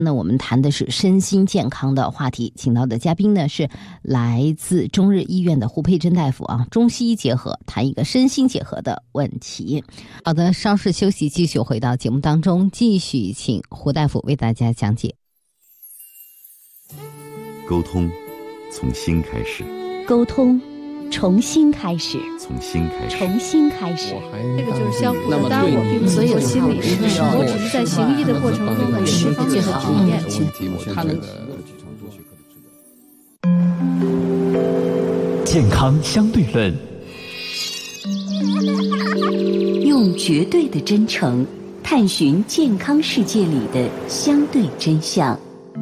那我们谈的是身心健康的话题，请到的嘉宾呢是来自中日医院的胡佩珍大夫啊，中西医结合，谈一个身心结合的问题。好的，稍事休息，继续回到节目当中，继续请胡大夫为大家讲解。 沟通从心开始， 沟通重新开始， 从心开始， 重新开始。 这个就是相互的，当然我并不是做心理师，我只是在行医的过程中有这方面的体验。 健康相对论， 用绝对的真诚探寻健康世界里的相对真相。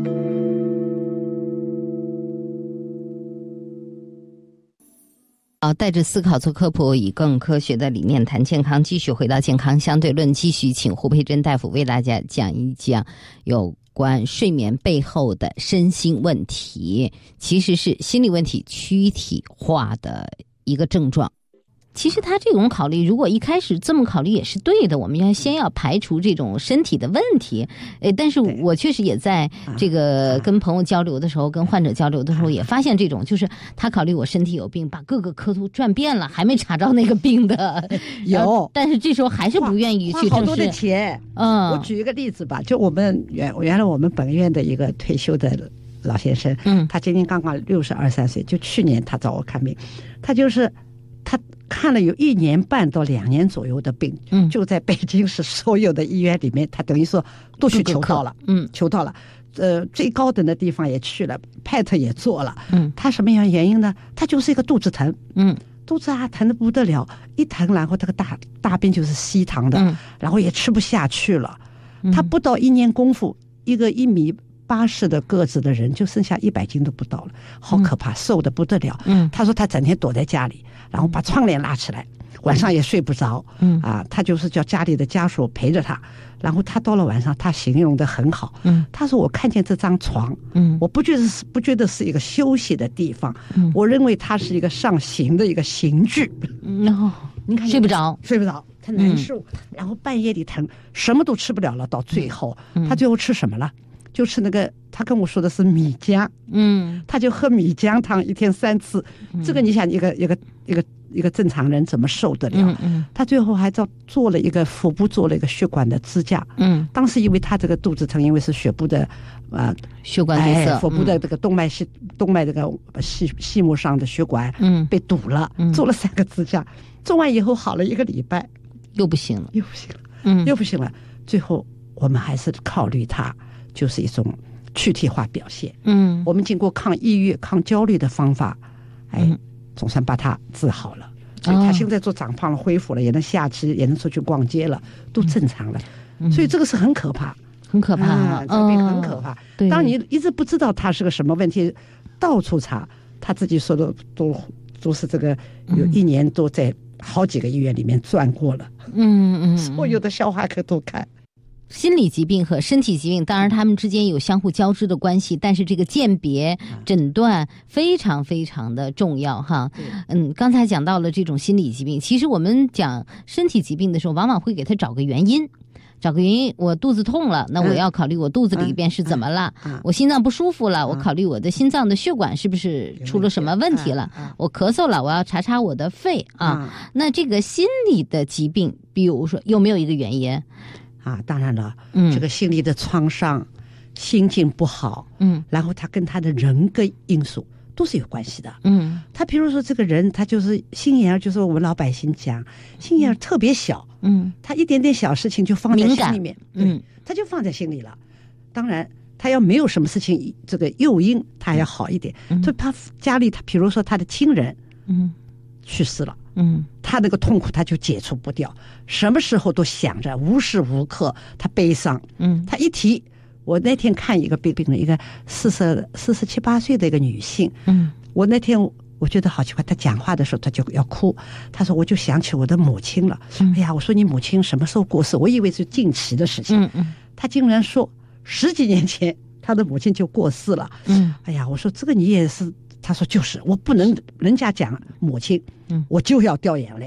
好，带着思考做科普，以更科学的理念谈健康，继续回到健康相对论，继续请胡佩珍大夫为大家讲一讲有关睡眠背后的身心问题，其实是心理问题躯体化的一个症状。其实他这种考虑，如果一开始这么考虑也是对的，我们要排除这种身体的问题。但是我确实也在这个跟朋友交流的时候，跟患者交流的时候也发现这种，就是他考虑我身体有病，把各个科都转遍了，还没查着那个病的有， 但是这时候还是不愿意去正视。 花好多的钱。我举一个例子吧，就我们原来我们本院的一个退休的老先生，他今年刚刚62、63岁，就去年他找我看病，他看了有1年半到2年左右的病，就在北京市所有的医院里面，他等于说都去求到了，求到了，最高等的地方也去了，PET 也做了，他什么样原因呢？他就是一个肚子疼，肚子疼得不得了，一疼然后这个大便就是稀溏的，然后也吃不下去了，他不到1年功夫，一个1.80米的个子的人就剩下100斤都不到了，好可怕，瘦得不得了。他说他整天躲在家里，然后把窗帘拉起来，晚上也睡不着。他就是叫家里的家属陪着他，然后他到了晚上，他形容得很好。他说我看见这张床，我不觉得是一个休息的地方，我认为它是一个上刑的一个刑具。你看睡不着，他难受，然后半夜里疼，什么都吃不了了，到最后他最后吃什么了？就吃那个，他跟我说的是米浆，他就喝米浆汤1天3次，这个你想一个正常人怎么受得了？他最后还做了一个腹部做了一个血管的支架，当时因为他这个肚子疼，因为是血部的血管堵塞， 腹部的这个动脉这个细膜上的血管被堵了，做了3个支架，做完以后好了1个礼拜，又不行了，最后我们还是考虑他就是一种躯体化表现。我们经过抗抑郁、抗焦虑的方法，总算把他治好了。所以他现在做长胖了，恢复了，也能下肢，也能出去逛街了，都正常了。所以这个是很可怕， 很可怕， 这病很可怕。当你一直不知道他是个什么问题，到处查，他自己说的都是这个，有1年都在好几个医院里面转过了。所有的消化科都看。 心理疾病和身体疾病，当然他们之间有相互交织的关系，但是这个鉴别诊断非常非常的重要哈。刚才讲到了这种心理疾病，其实我们讲身体疾病的时候，往往会给他找个原因，我肚子痛了，那我要考虑我肚子里边是怎么了，我心脏不舒服了，我考虑我的心脏的血管是不是出了什么问题了，我咳嗽了，我要查我的肺啊。那这个心理的疾病，比如说有没有一个原因？ 当然了，这个心理的创伤，心情不好，然后他跟他的人格因素都是有关系的。他比如说这个人，他就是心眼儿，就是我们老百姓讲，心眼儿特别小，他一点点小事情就放在心里面，他就放在心里了。当然，他要没有什么事情，这个诱因他要好一点。就他家里，他比如说他的亲人，去世了。他那个痛苦他就解除不掉，什么时候都想着，无时无刻他悲伤。他一提，我那天看一个病人，一个47、8岁的一个女性，我那天我觉得好奇怪，她讲话的时候她就要哭，她说我就想起我的母亲了。哎呀，我说你母亲什么时候过世？我以为是近期的事情。她竟然说10几年前她的母亲就过世了。哎呀，我说这个你也是。他说就是我不能人家讲母亲，我就要掉眼泪。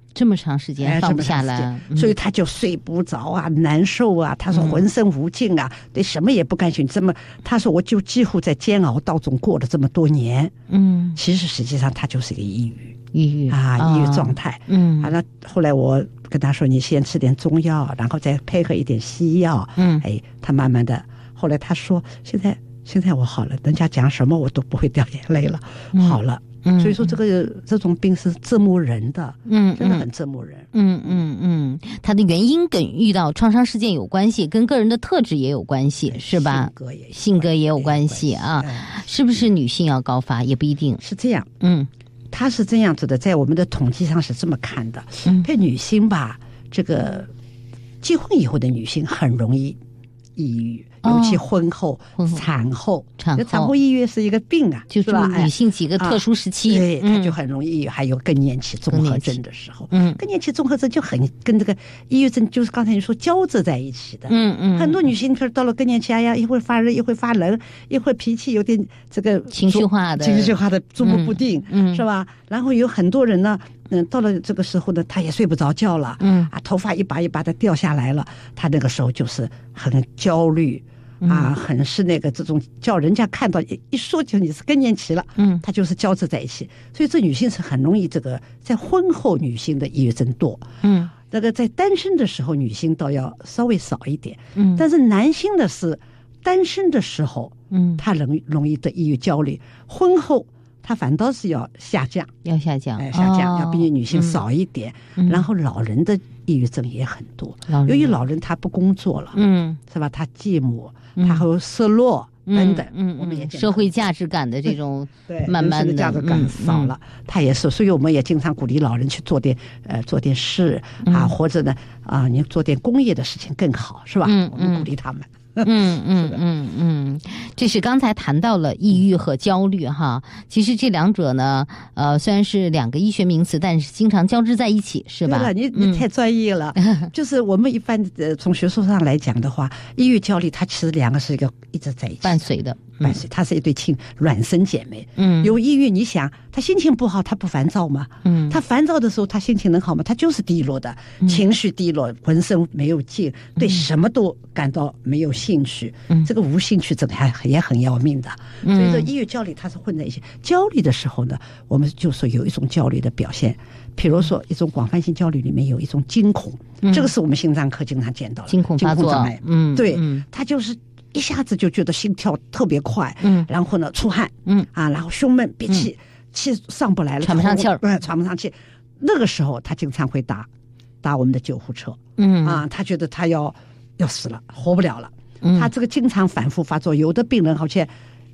这么长时间放不下来， 所以他就睡不着啊，难受啊，他说浑身无劲啊，对什么也不甘心。他说我就几乎在煎熬当中过了这么多年，其实实际上他就是一个抑郁状态，那后来我跟他说，你先吃点中药，然后再配合一点西药，他慢慢的，后来他说现在我好了，人家讲什么我都不会掉眼泪了，好了。所以说这种病是折磨人的，真的很折磨人。 它的原因跟遇到创伤事件有关系，跟个人的特质也有关系，是吧？性格也有关系啊。是不是女性要高发也不一定是这样。它是这样子的，在我们的统计上是这么看的。这女性吧，这个结婚以后的女性很容易抑郁。尤其婚后、产后抑郁是一个病啊， 就是女性几个特殊时期， 对，她就很容易抑郁。还有更年期综合症的时候，更年期综合症就很跟这个抑郁症，就是刚才你说交织在一起的。很多女性到了更年期，一会发热，一会发冷，一会脾气有点这个情绪化的捉摸不定，是吧？然后有很多人呢，到了这个时候呢，她也睡不着觉了，头发一把一把的掉下来了，她那个时候就是很焦虑。很是那个这种叫人家看到一说就你是更年期了，它就是交织在一起，所以这女性是很容易这个在婚后女性的抑郁症多，那个在单身的时候女性倒要稍微少一点，但是男性的是单身的时候，他容易得抑郁焦虑，婚后他反倒是要下降，要比女性少一点。然后老人的抑郁症也很多，由于老人他不工作了，是吧？他寂寞，他还有失落等等，我们也社会价值感的这种慢慢的价值感少了，他也是，所以我们也经常鼓励老人去做点事或者呢你做点公益的事情更好，是吧？我们鼓励他们。 这是刚才谈到了抑郁和焦虑哈，其实这两者呢，虽然是两个医学名词，但是经常交织在一起，是吧？ 对了，你太专业了。就是我们一般从学术上来讲的话，抑郁焦虑它其实两个是一直在一起伴随的， 它是一对孪生姐妹。有抑郁，你想他心情不好，他不烦躁吗？他烦躁的时候，他心情能好吗？他就是低落的，情绪低落，浑身没有劲，对什么都感到没有兴趣。这个无兴趣症也很要命的。所以说，抑郁焦虑它是混在一起。焦虑的时候呢，我们就说有一种焦虑的表现，比如说一种广泛性焦虑里面有一种惊恐，这个是我们心脏科经常见到的惊恐发作。 对，他就是一下子就觉得心跳特别快，然后呢出汗，然后胸闷憋气，气上不来了， 喘不上气儿， 喘不上气。那个时候他经常会打我们的救护车，他觉得他要死了，活不了了。他这个经常反复发作，有的病人好像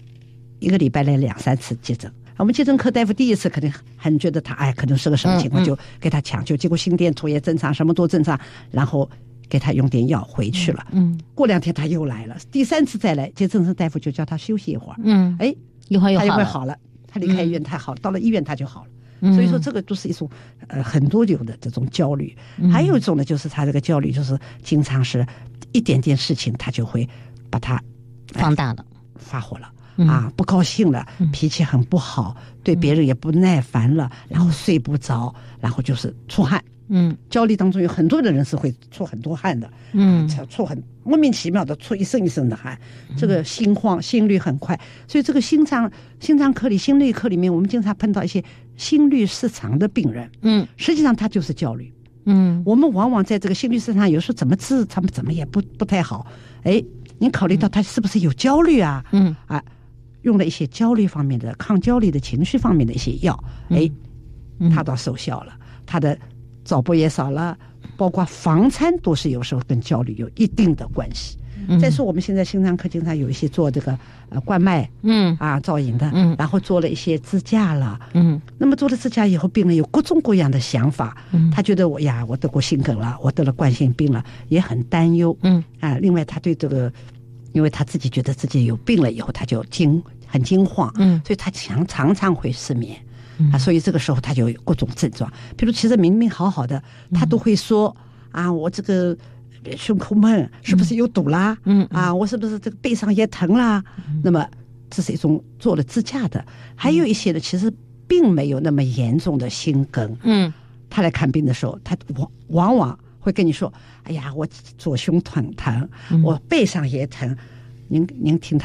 1个礼拜来2-3次急诊。我们急诊科大夫第一次肯定很觉得他可能是个什么情况，就给他抢救，结果心电图也正常，什么都正常，然后给他用点药回去了。过2天他又来了，第3次再来，急诊科大夫就叫他休息一会儿。 一会儿又他好了，他离开医院太好了，到了医院他就好了。所以说这个都是一种很多有的这种焦虑。还有一种呢，就是他这个焦虑就是经常是一点点事情他就会把它放大了， 发火了。不高兴了，脾气很不好，对别人也不耐烦了，然后睡不着，然后就是出汗。焦虑当中有很多的人是会出很多汗的，出很莫名其妙的出一身一身的汗，这个心慌，心率很快，所以这个心脏科里、心内科里面，我们经常碰到一些心律失常的病人，实际上他就是焦虑。我们往往在这个心律失常，有时候怎么治，他们怎么也不太好。你考虑到他是不是有焦虑啊？用了一些焦虑方面的抗焦虑的情绪方面的一些药，他倒收效了，他的早搏也少了，包括房餐都是有时候跟焦虑有一定的关系。再说我们现在心脏科经常有一些做这个冠脉造影的，然后做了一些支架了，那么做了支架以后，病人有各种各样的想法，他觉得我得过心梗了，我得了冠心病了，也很担忧，另外他对这个，因为他自己觉得自己有病了以后，他就很惊慌，所以他常常会失眠。所以这个时候他就有各种症状，比如其实明明好好的，他都会说我这个胸口闷，是不是有堵啦？我是不是这个背上也疼啦？那么这是一种做了支架的，还有一些的其实并没有那么严重的心梗， 他来看病的时候，他往往会跟你说：“哎呀，我左胸疼，我背上也疼。”您听他